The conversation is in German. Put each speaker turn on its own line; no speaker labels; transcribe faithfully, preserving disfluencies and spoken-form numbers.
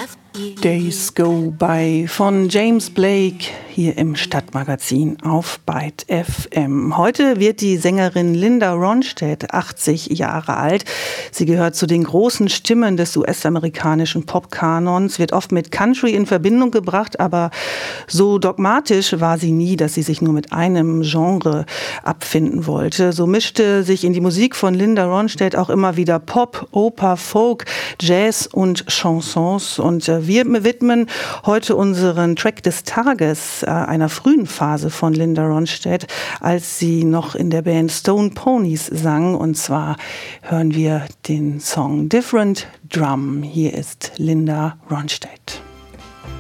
Days Go By von James Blake hier im Stadtmagazin auf Byte F M. Heute wird die Sängerin Linda Ronstadt achtzig Jahre alt. Sie gehört zu den großen Stimmen des U S-amerikanischen Popkanons, wird oft mit Country in Verbindung gebracht, aber so dogmatisch war sie nie, dass sie sich nur mit einem Genre abfinden wollte. So mischte sich in die Musik von Linda Ronstadt auch immer wieder Pop, Oper, Folk, Jazz und Chansons. Und wir widmen heute unseren Track des Tages einer frühen Phase von Linda Ronstadt, als sie noch in der Band Stone Ponies sang. Und zwar hören wir den Song Different Drum. Hier ist Linda Ronstadt.